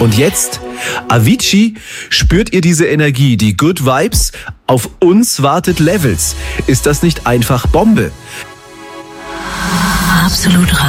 Und jetzt? Avicii, spürt ihr diese Energie, die Good Vibes? Auf uns wartet Levels. Ist das nicht einfach Bombe? Absolut.